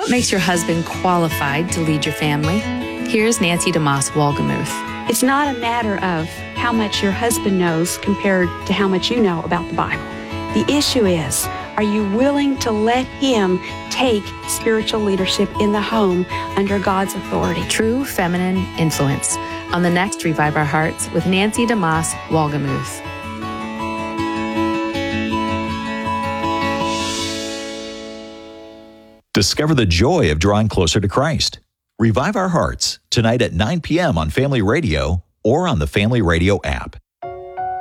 What makes your husband qualified to lead your family? Here's Nancy DeMoss Wolgemuth. It's not a matter of how much your husband knows compared to how much you know about the Bible. The issue is, are you willing to let him take spiritual leadership in the home under God's authority? True feminine influence on the next Revive Our Hearts with Nancy DeMoss Wolgemuth. Discover the joy of drawing closer to Christ. Revive Our Hearts, tonight at 9 p.m. on Family Radio or on the Family Radio app.